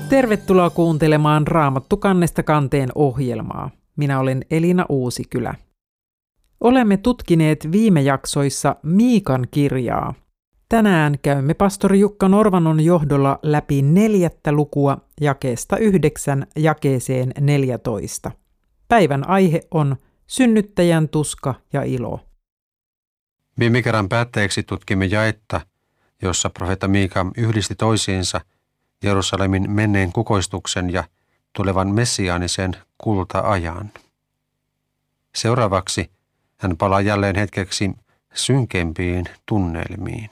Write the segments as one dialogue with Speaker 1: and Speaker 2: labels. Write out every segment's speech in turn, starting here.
Speaker 1: Tervetuloa kuuntelemaan Raamattu kannesta kanteen ohjelmaa. Minä olen Elina Uusikylä. Olemme tutkineet viime jaksoissa Miikan kirjaa. Tänään käymme pastori Jukka Norvanon johdolla läpi 4. lukua jakeesta 9 jakeeseen 14. Päivän aihe on synnyttäjän tuska ja ilo.
Speaker 2: Viime kerran päätteeksi tutkimme jaetta, jossa profeetta Miika yhdisti toisiinsa Jerusalemin menneen kukoistuksen ja tulevan messiaanisen kulta-ajan. Seuraavaksi hän palaa jälleen hetkeksi synkempiin tunnelmiin.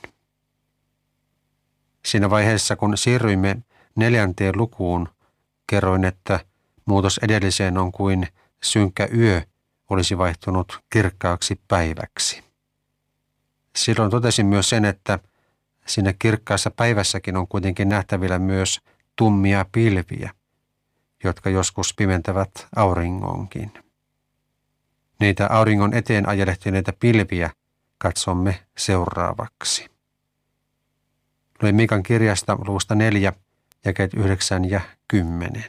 Speaker 2: Siinä vaiheessa, kun siirryimme 4. lukuun, kerroin, että muutos edelliseen on kuin synkkä yö olisi vaihtunut kirkkaaksi päiväksi. Silloin totesin myös sen, että siinä kirkkaassa päivässäkin on kuitenkin nähtävillä myös tummia pilviä, jotka joskus pimentävät auringonkin. Niitä auringon eteen ajelehtineitä pilviä katsomme seuraavaksi. Luen Miikan kirjasta luvusta 4, jakeet 9 ja 10.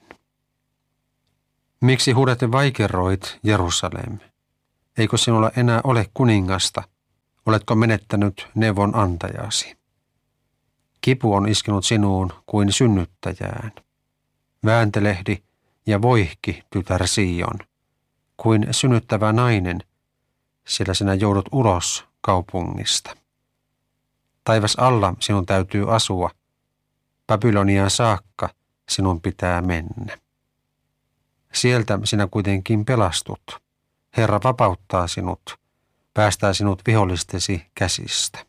Speaker 2: Miksi huudat ja vaikeroit, Jerusalem? Eikö sinulla enää ole kuningasta? Oletko menettänyt neuvon antajasi? Kipu on iskenut sinuun kuin synnyttäjään. Vääntelehdi ja voihki, tytär Sion, kuin synnyttävä nainen, sillä sinä joudut ulos kaupungista. Taivas alla sinun täytyy asua, Babyloniaan saakka sinun pitää mennä. Sieltä sinä kuitenkin pelastut. Herra vapauttaa sinut, päästää sinut vihollistesi käsistä.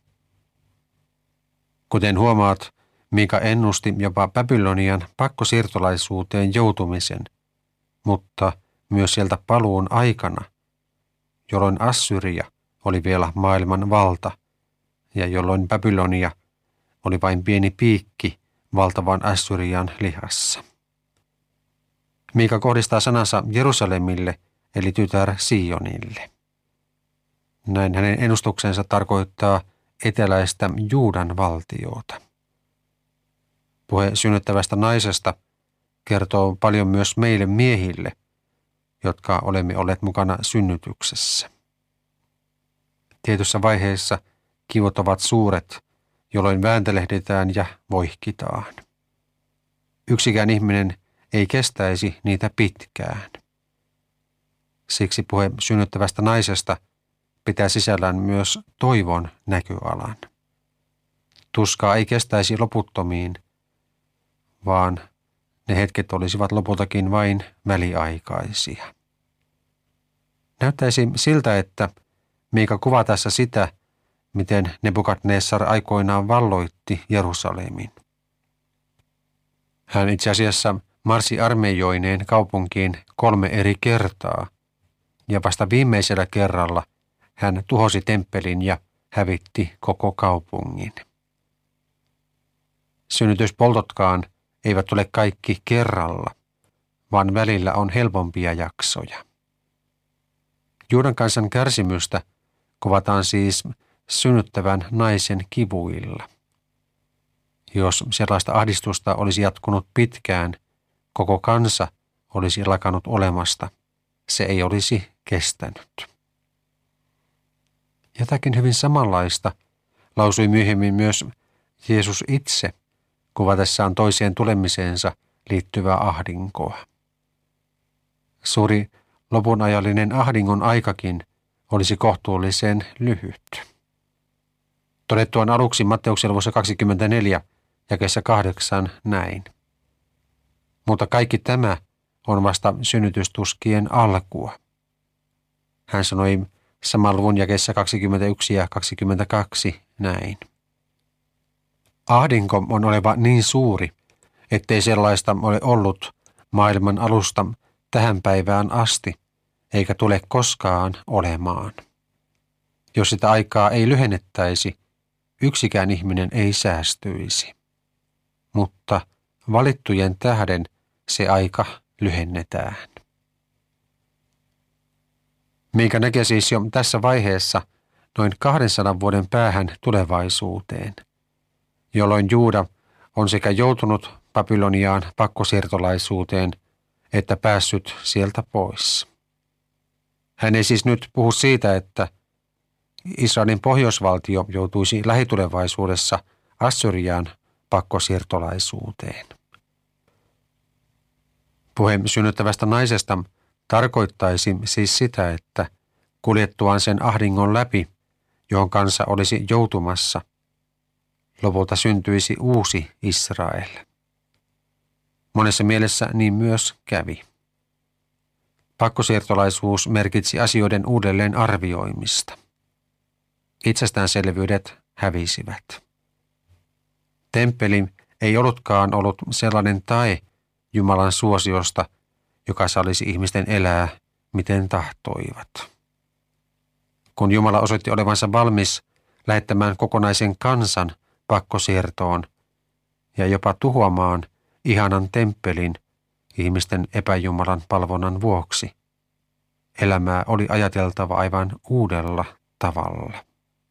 Speaker 2: Kuten huomaat, Miika ennusti jopa Babylonian pakkosiirtolaisuuteen joutumisen, mutta myös sieltä paluun aikana, jolloin Assyria oli vielä maailman valta ja jolloin Babylonia oli vain pieni piikki valtavan Assyrian lihassa. Miika kohdistaa sanansa Jerusalemille eli tytär Sionille. Näin hänen ennustuksensa tarkoittaa eteläistä Juudan valtiota. Puhe synnyttävästä naisesta kertoo paljon myös meille miehille, jotka olemme olleet mukana synnytyksessä. Tietyssä vaiheessa kivut ovat suuret, jolloin vääntelehditään ja voihkitaan. Yksikään ihminen ei kestäisi niitä pitkään. Siksi puhe synnyttävästä naisesta pitää sisällään myös toivon näköalan. Tuskaa ei kestäisi loputtomiin, vaan ne hetket olisivat lopultakin vain väliaikaisia. Näyttäisi siltä, että Miika kuvaa tässä sitä, miten Nebukadnessar aikoinaan valloitti Jerusalemin. Hän itse asiassa marssi armeijoineen kaupunkiin 3 eri kertaa, ja vasta viimeisellä kerralla hän tuhosi temppelin ja hävitti koko kaupungin. Synnytyspoltotkaan eivät tule kaikki kerralla, vaan välillä on helpompia jaksoja. Juudan kansan kärsimystä kuvataan siis synnyttävän naisen kivuilla. Jos sellaista ahdistusta olisi jatkunut pitkään, koko kansa olisi lakannut olemasta. Se ei olisi kestänyt. Jotakin hyvin samanlaista lausui myöhemmin myös Jeesus itse kuvatessaan toiseen tulemiseensa liittyvää ahdinkoa. Suuri lopunajallinen ahdingon aikakin olisi kohtuullisen lyhyt. Todettu on aluksi Matteuksen luvussa 24 jakeessa 8 näin. Mutta kaikki tämä on vasta synnytystuskien alkua. Hän sanoi saman luvun jakeessa 21 ja 22 näin. Ahdinko on oleva niin suuri, ettei sellaista ole ollut maailman alusta tähän päivään asti, eikä tule koskaan olemaan. Jos sitä aikaa ei lyhennettäisi, yksikään ihminen ei säästyisi. Mutta valittujen tähden se aika lyhennetään. Miika näkee siis jo tässä vaiheessa noin 200 vuoden päähän tulevaisuuteen, jolloin Juuda on sekä joutunut Babyloniaan pakkosiirtolaisuuteen että päässyt sieltä pois. Hän ei siis nyt puhu siitä, että Israelin pohjoisvaltio joutuisi lähitulevaisuudessa Assyriaan pakkosiirtolaisuuteen. Puhe synnyttävästä naisesta tarkoittaisi siis sitä, että kuljettuaan sen ahdingon läpi, johon kansa olisi joutumassa, lopulta syntyisi uusi Israel. Monessa mielessä niin myös kävi. Pakkosiirtolaisuus merkitsi asioiden uudelleen arvioimista. Itsestäänselvyydet hävisivät. Temppeli ei ollutkaan ollut sellainen tae Jumalan suosiosta, joka sallisi ihmisten elää, miten tahtoivat. Kun Jumala osoitti olevansa valmis lähettämään kokonaisen kansan pakkosiirtoon ja jopa tuhoamaan ihanan temppelin ihmisten epäjumalan palvonnan vuoksi, elämää oli ajateltava aivan uudella tavalla.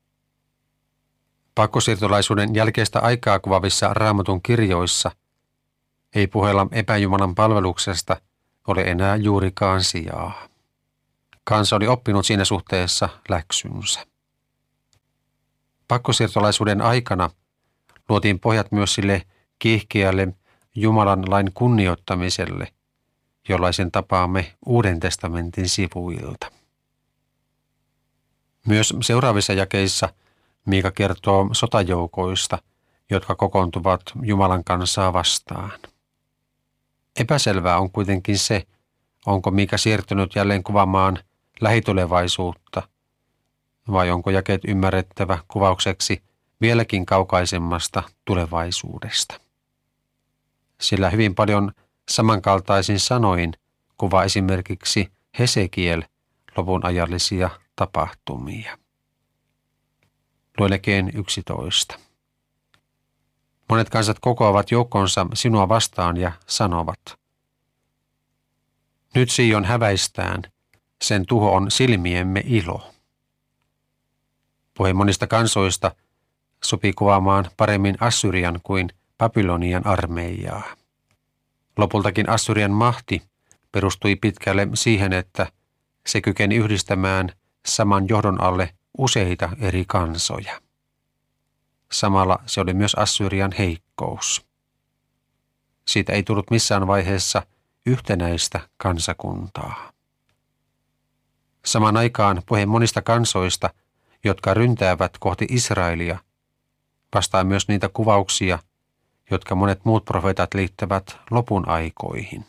Speaker 2: Pakkosiirtolaisuuden jälkeistä aikaa kuvaavissa Raamatun kirjoissa ei puheella epäjumalan palveluksesta ole enää juurikaan sijaa. Kansa oli oppinut siinä suhteessa läksynsä. Pakkosiirtolaisuuden aikana luotiin pohjat myös sille kiihkeälle Jumalan lain kunnioittamiselle, jollaisen tapaamme Uuden testamentin sivuilta. Myös seuraavissa jakeissa Miika kertoo sotajoukoista, jotka kokoontuvat Jumalan kansaa vastaan. Epäselvää on kuitenkin se, onko Miika siirtynyt jälleen kuvaamaan lähitulevaisuutta, vai onko jakeet ymmärrettävä kuvaukseksi vieläkin kaukaisemmasta tulevaisuudesta. Sillä hyvin paljon samankaltaisin sanoin kuvaa esimerkiksi Hesekiel lopun ajallisia tapahtumia. Luen jakeen 11. Monet kansat kokoavat joukkonsa sinua vastaan ja sanovat: nyt Sion häväistään, sen tuho on silmiemme ilo. Puhe monista kansoista sopii kuvaamaan paremmin Assyrian kuin Babylonian armeijaa. Lopultakin Assyrian mahti perustui pitkälle siihen, että se kykeni yhdistämään saman johdon alle useita eri kansoja. Samalla se oli myös Assyrian heikkous. Siitä ei tullut missään vaiheessa yhtenäistä kansakuntaa. Samaan aikaan puhe monista kansoista, jotka ryntäävät kohti Israelia, vastaa myös niitä kuvauksia, jotka monet muut profeetat liittävät lopun aikoihin.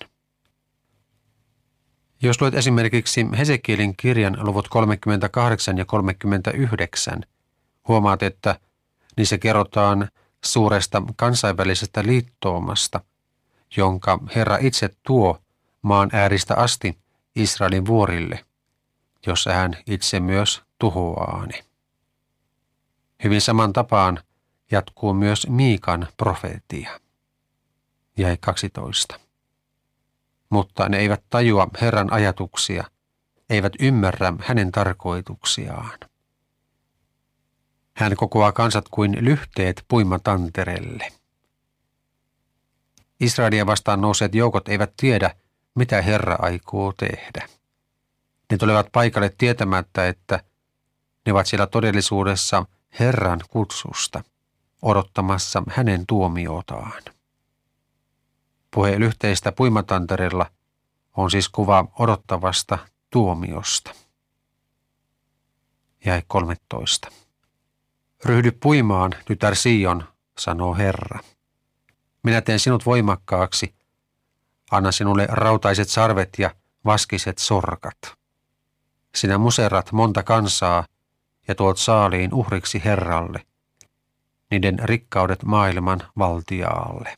Speaker 2: Jos luet esimerkiksi Hesekielin kirjan luvut 38 ja 39, huomaat, että niissä kerrotaan suuresta kansainvälisestä liittoumasta, jonka Herra itse tuo maan ääristä asti Israelin vuorille, jossa hän itse myös tuhoaa ne. Hyvin saman tapaan jatkuu myös Miikan profeetia. Jae 12. Mutta ne eivät tajua Herran ajatuksia, eivät ymmärrä hänen tarkoituksiaan. Hän kokoaa kansat kuin lyhteet puimatanterelle. Israelia vastaan nousseet joukot eivät tiedä, mitä Herra aikoo tehdä. Ne tulevat paikalle tietämättä, että ne ovat siellä todellisuudessa Herran kutsusta, odottamassa hänen tuomiotaan. Puhe lyhteistä puimatantereella on siis kuva odottavasta tuomiosta. Jae 13. Ryhdy puimaan, tytär Sion, sanoo Herra. Minä teen sinut voimakkaaksi, anna sinulle rautaiset sarvet ja vaskiset sorkat. Sinä muserat monta kansaa ja tuot saaliin uhriksi Herralle, niiden rikkaudet maailman valtiaalle.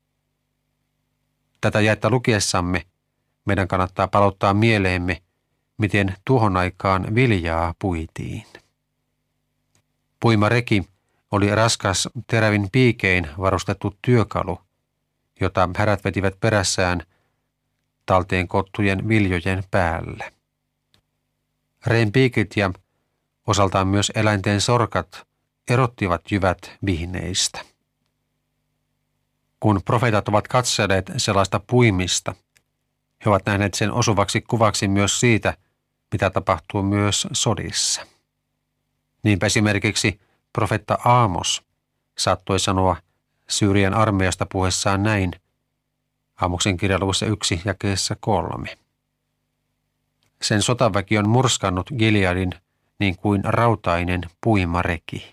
Speaker 2: Tätä jaetta lukiessamme meidän kannattaa palauttaa mieleemme, miten tuohon aikaan viljaa puitiin. Puimareki oli raskas terävin piikein varustettu työkalu, jota härät vetivät perässään talteen koottujen viljojen päälle. Reen piikit ja osaltaan myös eläinten sorkat erottivat jyvät vihneistä. Kun profeetat ovat katselleet sellaista puimista, he ovat nähneet sen osuvaksi kuvaksi myös siitä, mitä tapahtuu myös sodissa. Niinpä esimerkiksi profeetta Aamos saattoi sanoa Syyrian armeijasta puheessaan näin Aamoksen kirja luvussa 1 jakeessa 3. Sen sotaväki on murskannut Gileadin niin kuin rautainen puimareki.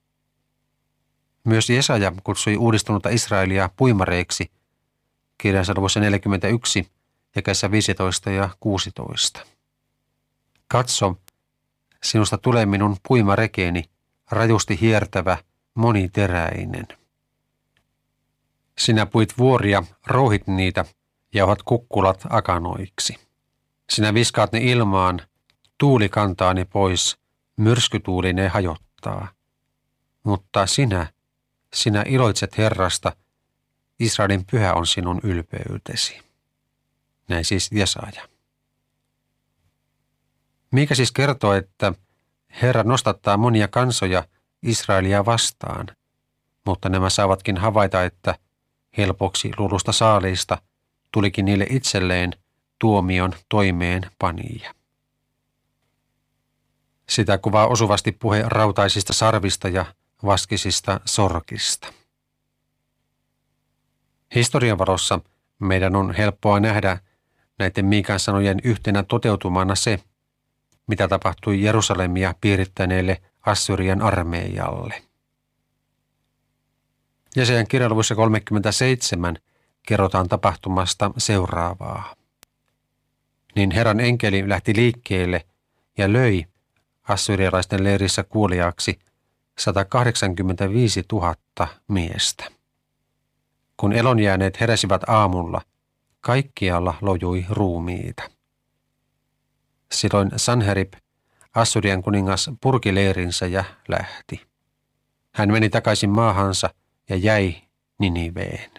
Speaker 2: Myös Jesaja kutsui uudistunutta Israelia puimareiksi kirjansa luvussa 41 jakeessa 15 ja 16. Katso, sinusta tulee minun puimarekeeni, rajusti hiertävä, moniteräinen. Sinä puit vuoria, rouhit niitä ja ohat kukkulat akanoiksi. Sinä viskaat ne ilmaan, tuuli kantaa ne pois, myrskytuuli ne hajottaa. Mutta sinä iloitset Herrasta, Israelin pyhä on sinun ylpeytesi. Näin siis Jesaja. Miika siis kertoo, että Herra nostattaa monia kansoja Israelia vastaan, mutta nämä saavatkin havaita, että helpoksi luulusta saaliista tulikin niille itselleen tuomion toimeenpanija. Sitä kuvaa osuvasti puhe rautaisista sarvista ja vaskisista sorkista. Historian valossa meidän on helppoa nähdä näiden Miikan sanojen yhtenä toteutumana se, mitä tapahtui Jerusalemia piirittäneelle Assyrian armeijalle. Jesajan kirjan luvussa 37 kerrotaan tapahtumasta seuraavaa. Niin Herran enkeli lähti liikkeelle ja löi assyrialaisten leirissä kuoliaaksi 185 000 miestä. Kun elonjääneet heräsivät aamulla, kaikkialla lojui ruumiita. Silloin Sanherib, Assyrian kuningas, purki leirinsä ja lähti. Hän meni takaisin maahansa ja jäi Niniveen.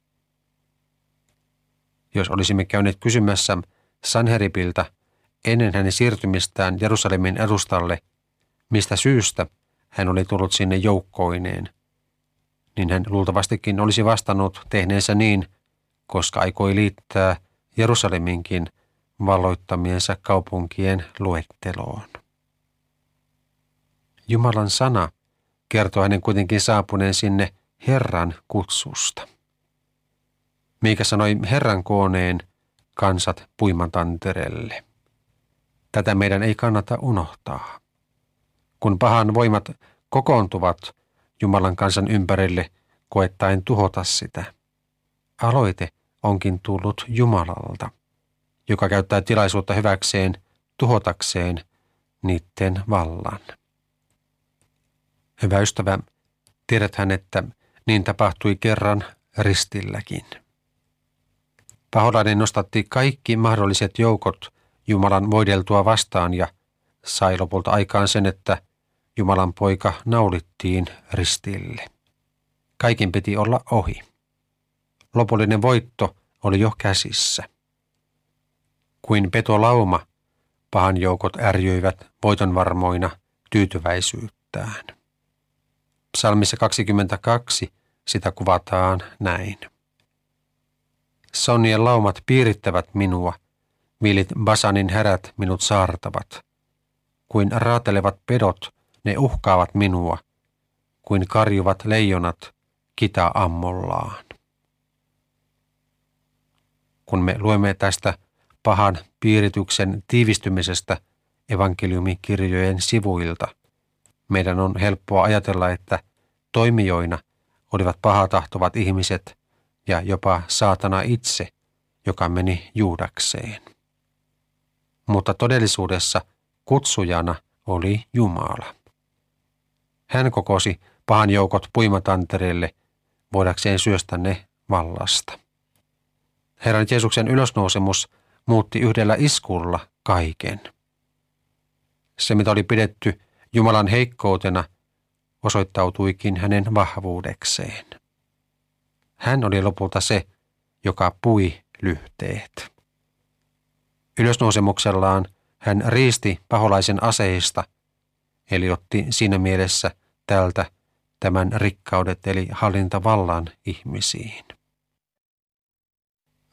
Speaker 2: Jos olisimme käyneet kysymässä Sanheribiltä ennen hänen siirtymistään Jerusalemin edustalle, mistä syystä hän oli tullut sinne joukkoineen, niin hän luultavastikin olisi vastannut tehneensä niin, koska aikoi liittää Jerusaleminkin valloittamiensa kaupunkien luetteloon. Jumalan sana kertoo hänen kuitenkin saapuneen sinne Herran kutsusta. Miika sanoi Herran kooneen kansat puimatantereelle. Tätä meidän ei kannata unohtaa. Kun pahan voimat kokoontuvat Jumalan kansan ympärille koettaen tuhota sitä, aloite onkin tullut Jumalalta, joka käyttää tilaisuutta hyväkseen tuhotakseen niiden vallan. Hyvä ystävä, tiedäthän, että niin tapahtui kerran ristilläkin. Paholainen nostatti kaikki mahdolliset joukot Jumalan voideltua vastaan ja sai lopulta aikaan sen, että Jumalan poika naulittiin ristille. Kaiken piti olla ohi. Lopullinen voitto oli jo käsissä. Kuin petolauma, pahan joukot ärjyivät voitonvarmoina tyytyväisyyttään. Psalmissa 22 sitä kuvataan näin. Sonnien laumat piirittävät minua, villit Basanin härät minut saartavat. Kuin raatelevat pedot, ne uhkaavat minua, kuin karjuvat leijonat kita-ammollaan. Kun me luemme tästä pahan piirityksen tiivistymisestä evankeliumikirjojen sivuilta, meidän on helppoa ajatella, että toimijoina olivat pahatahtovat ihmiset ja jopa saatana itse, joka meni Juudakseen. Mutta todellisuudessa kutsujana oli Jumala. Hän kokosi pahan joukot puimatantereelle voidakseen syöstä ne vallasta. Herran Jeesuksen ylösnousemus muutti yhdellä iskulla kaiken. Se, mitä oli pidetty Jumalan heikkoutena, osoittautuikin hänen vahvuudekseen. Hän oli lopulta se, joka pui lyhteet. Ylösnousemuksellaan hän riisti paholaisen aseista, eli otti siinä mielessä tältä tämän rikkaudet eli hallintavallan ihmisiin.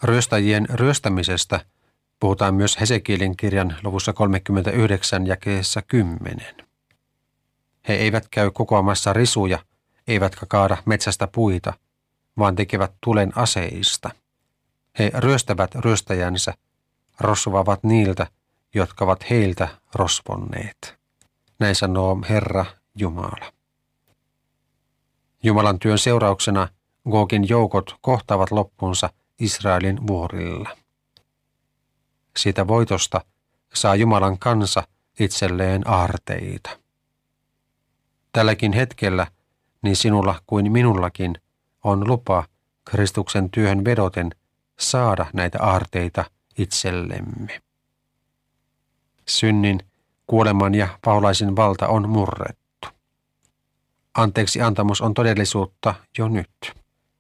Speaker 2: Ryöstäjien ryöstämisestä puhutaan myös Hesekielin kirjan luvussa 39 jakeessa 10. He eivät käy kokoamassa risuja, eivätkä kaada metsästä puita, vaan tekevät tulen aseista. He ryöstävät ryöstäjänsä, rosvoavat niiltä, jotka ovat heiltä rosvonneet. Näin sanoo Herra Jumala. Jumalan työn seurauksena Gogin joukot kohtaavat loppunsa Israelin vuorilla. Siitä voitosta saa Jumalan kansa itselleen aarteita. Tälläkin hetkellä niin sinulla kuin minullakin on lupa Kristuksen työhön vedoten saada näitä aarteita itsellemme. Synnin, kuoleman ja paholaisen valta on murrettu. Anteeksi antamus on todellisuutta jo nyt.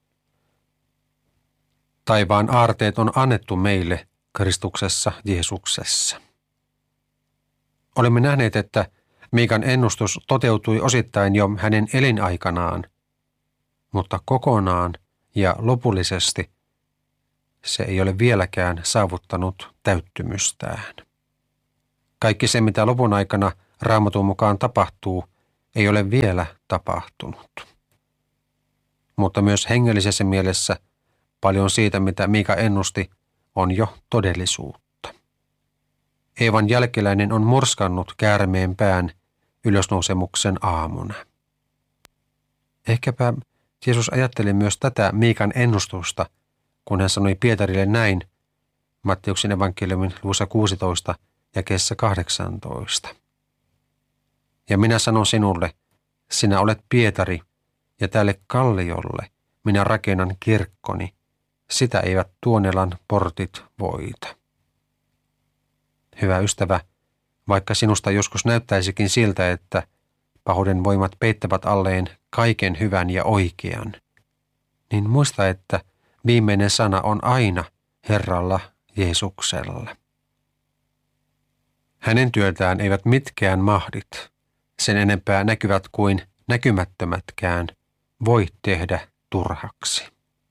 Speaker 2: Taivaan aarteet on annettu meille Kristuksessa Jeesuksessa. Olemme nähneet, että Miikan ennustus toteutui osittain jo hänen elinaikanaan, mutta kokonaan ja lopullisesti se ei ole vieläkään saavuttanut täyttymystään. Kaikki se, mitä lopun aikana Raamatun mukaan tapahtuu, ei ole vielä tapahtunut. Mutta myös hengellisessä mielessä paljon siitä, mitä Miika ennusti, on jo todellisuutta. Eevan jälkeläinen on murskannut käärmeen pään ylösnousemuksen aamuna. Ehkäpä Jeesus ajatteli myös tätä Miikan ennustusta, kun hän sanoi Pietarille näin Matteuksen evankeliumin luvussa 16 jakeessa 18. Ja minä sanon sinulle, sinä olet Pietari, ja tälle kalliolle minä rakennan kirkkoni, sitä eivät Tuonelan portit voita. Hyvä ystävä, vaikka sinusta joskus näyttäisikin siltä, että pahuuden voimat peittävät alleen kaiken hyvän ja oikean, niin muista, että viimeinen sana on aina Herralla Jeesuksella. Hänen työtään eivät mitkään mahdit, sen enempää näkyvät kuin näkymättömätkään, voi tehdä turhaksi.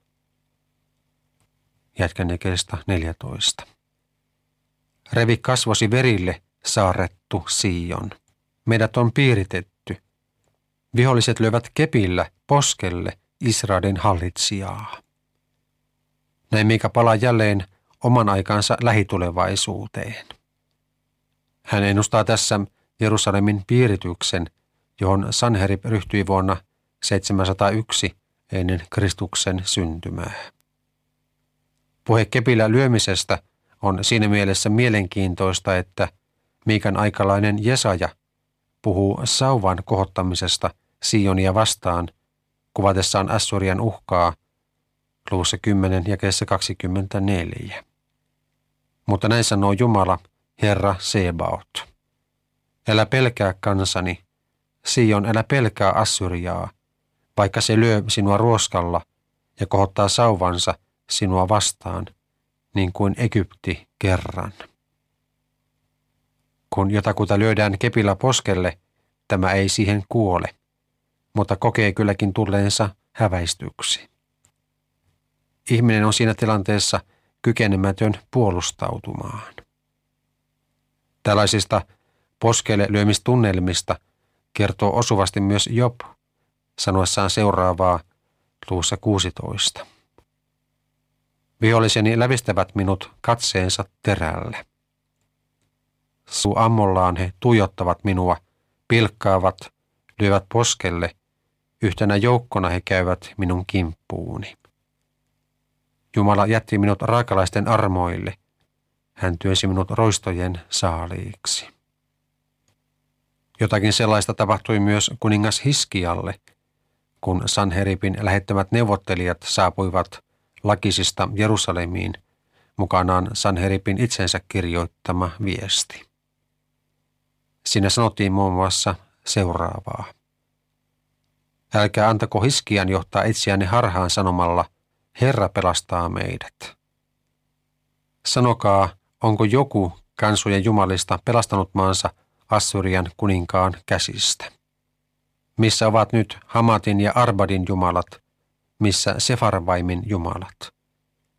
Speaker 2: Jatkan jakeesta 14. Revi kasvosi verille, saarrettu Sion. Meidät on piiritetty. Viholliset lyövät kepillä poskelle Israelin hallitsijaa. Näin Miika palaa jälleen oman aikansa lähitulevaisuuteen. Hän ennustaa tässä Jerusalemin piirityksen, johon Sanherib ryhtyi vuonna 701 ennen Kristuksen syntymää. Puhe kepillä lyömisestä on siinä mielessä mielenkiintoista, että Miikan aikalainen Jesaja puhuu sauvan kohottamisesta Sionia vastaan kuvatessaan Assyrian uhkaa luvussa 10 jakeessa 24. Mutta näin sanoo Jumala, Herra Sebaot. Älä pelkää kansani, Sion, älä pelkää Assyriaa, vaikka se lyö sinua ruoskalla ja kohottaa sauvansa sinua vastaan, niin kuin Egypti kerran. Kun jotakuta lyödään kepillä poskelle, tämä ei siihen kuole, mutta kokee kylläkin tulleensa häväistyksi. Ihminen on siinä tilanteessa kykenemätön puolustautumaan. Tällaisista poskelle lyömistunnelmista kertoo osuvasti myös Job sanoessaan seuraavaa luvussa 16. Viholliseni lävistävät minut katseensa terällä. Suu ammollaan he tuijottavat minua, pilkkaavat, lyövät poskelle, yhtenä joukkona he käyvät minun kimppuuni. Jumala jätti minut raakalaisten armoille, hän työnsi minut roistojen saaliiksi. Jotakin sellaista tapahtui myös kuningas Hiskialle, kun Sanheribin lähettämät neuvottelijat saapuivat Lakisista Jerusalemiin, mukanaan Sanheribin itsensä kirjoittama viesti. Siinä sanottiin muun muassa seuraavaa. Älkää antako Hiskian johtaa itseänne harhaan sanomalla, Herra pelastaa meidät. Sanokaa, onko joku kansojen jumalista pelastanut maansa Assyrian kuninkaan käsistä? Missä ovat nyt Hamatin ja Arbadin jumalat, missä Sefarvaimin jumalat?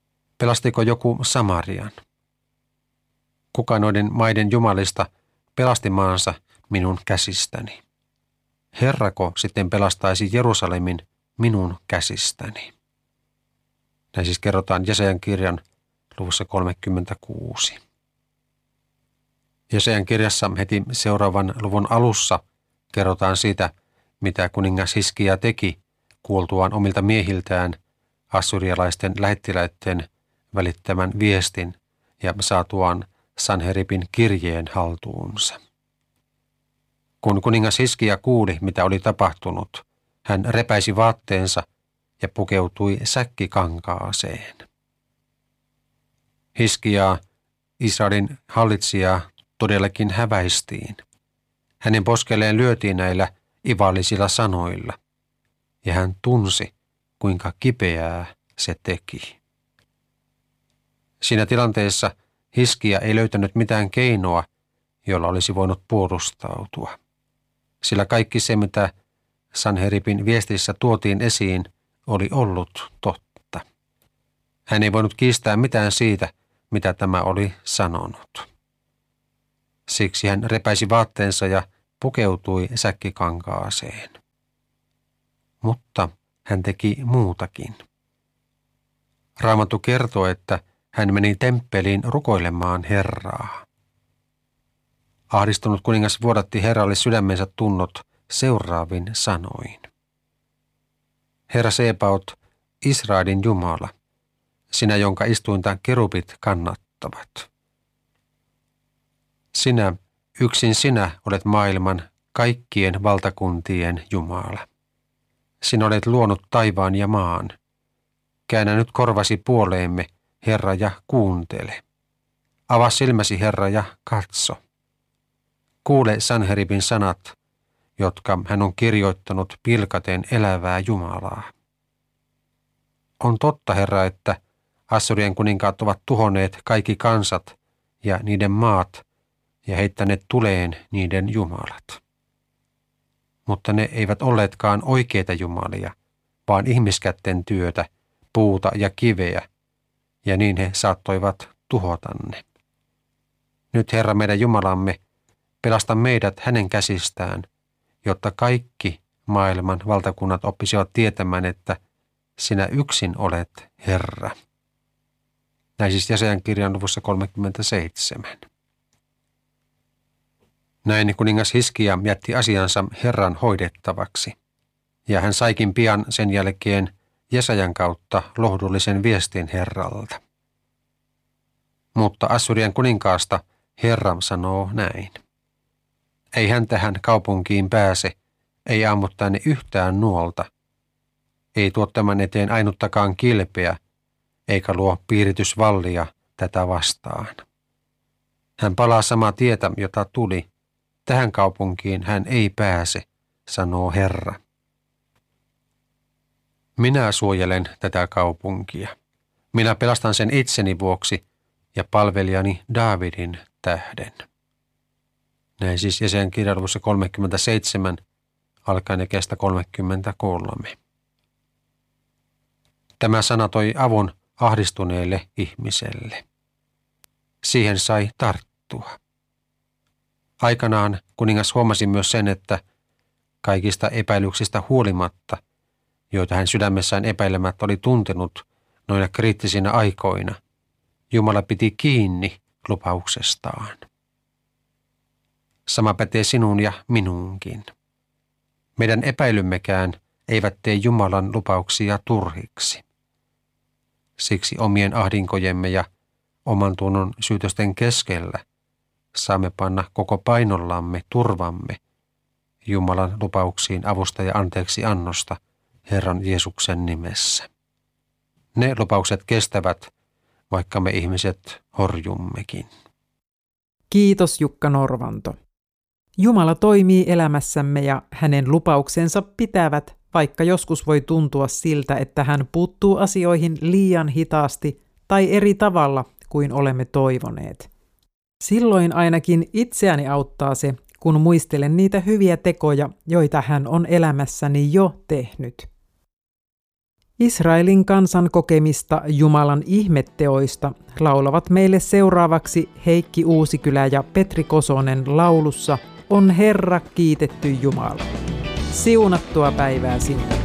Speaker 2: Pelastiko joku Samarian? Kuka noiden maiden jumalista pelasti maansa minun käsistäni? Herrako sitten pelastaisi Jerusalemin minun käsistäni? Näin siis kerrotaan Jesajan kirjan luvussa 36. Jesajan kirjassa heti seuraavan luvun alussa kerrotaan siitä, mitä kuningas Hiskia teki kuultuaan omilta miehiltään assyrialaisten lähettiläiden välittämän viestin ja saatuaan Sanheribin kirjeen haltuunsa. Kun kuningas Hiskia kuuli, mitä oli tapahtunut, hän repäisi vaatteensa ja pukeutui säkkikankaaseen. Hiskiaa, Israelin hallitsijaa, todellakin häväistiin. Hänen poskeleen lyötiin näillä ivallisilla sanoilla, ja hän tunsi, kuinka kipeää se teki. Siinä tilanteessa Hiskia ei löytänyt mitään keinoa, jolla olisi voinut puolustautua. Sillä kaikki se, mitä Sanheribin viestissä tuotiin esiin, oli ollut totta. Hän ei voinut kiistää mitään siitä, mitä tämä oli sanonut. Siksi hän repäisi vaatteensa ja pukeutui säkkikankaaseen. Mutta hän teki muutakin. Raamattu kertoo, että hän meni temppeliin rukoilemaan Herraa. Ahdistunut kuningas vuodatti Herralle sydämensä tunnot seuraavin sanoin. Herra Sebaot, Israelin Jumala, sinä, jonka istuinta kerubit kannattavat. Sinä, yksin sinä olet maailman kaikkien valtakuntien Jumala. Sinä olet luonut taivaan ja maan. Käännä nyt korvasi puoleemme, Herra, ja kuuntele. Avaa silmäsi, Herra, ja katso. Kuule Sanheribin sanat, jotka hän on kirjoittanut pilkaten elävää Jumalaa. On totta, Herra, että Assyrian kuninkaat ovat tuhonneet kaikki kansat ja niiden maat ja heittäneet tuleen niiden jumalat. Mutta ne eivät olleetkaan oikeita jumalia, vaan ihmiskätten työtä, puuta ja kiveä, ja niin he saattoivat tuhota ne. Nyt, Herra, meidän Jumalamme, pelasta meidät hänen käsistään, jotta kaikki maailman valtakunnat oppisivat tietämään, että sinä yksin olet Herra. Näin siis Jesajan kirjan luvussa 37. Näin kuningas Hiskia jätti asiansa Herran hoidettavaksi, ja hän saikin pian sen jälkeen Jesajan kautta lohdullisen viestin Herralta. Mutta Assyrian kuninkaasta Herra sanoo näin. Ei hän tähän kaupunkiin pääse, ei ammu tänne yhtään nuolta. Ei tuo tämän eteen ainuttakaan kilpeä, eikä luo piiritysvallia tätä vastaan. Hän palaa samaa tietä, jota tuli. Tähän kaupunkiin hän ei pääse, sanoo Herra. Minä suojelen tätä kaupunkia. Minä pelastan sen itseni vuoksi ja palvelijani Daavidin tähden. Näin siis Jesajan kirjan luvussa 37, alkaen jakeesta 33. Tämä sana toi avun ahdistuneelle ihmiselle. Siihen sai tarttua. Aikanaan kuningas huomasi myös sen, että kaikista epäilyksistä huolimatta, joita hän sydämessään epäilemättä oli tuntenut noina kriittisinä aikoina, Jumala piti kiinni lupauksestaan. Sama pätee sinuun ja minuunkin. Meidän epäilymmekään eivät tee Jumalan lupauksia turhiksi. Siksi omien ahdinkojemme ja oman tunnon syytösten keskellä saamme panna koko painollamme turvamme Jumalan lupauksiin avusta ja anteeksi annosta Herran Jeesuksen nimessä. Ne lupaukset kestävät, vaikka me ihmiset horjummekin.
Speaker 1: Kiitos Jukka Norvanto. Jumala toimii elämässämme ja hänen lupauksensa pitävät, vaikka joskus voi tuntua siltä, että hän puuttuu asioihin liian hitaasti tai eri tavalla kuin olemme toivoneet. Silloin ainakin itseäni auttaa se, kun muistelen niitä hyviä tekoja, joita hän on elämässäni jo tehnyt. Israelin kansan kokemista Jumalan ihmetteoista laulavat meille seuraavaksi Heikki Uusikylä ja Petri Kosonen laulussa On Herra kiitetty Jumala. Siunattua päivää sinne.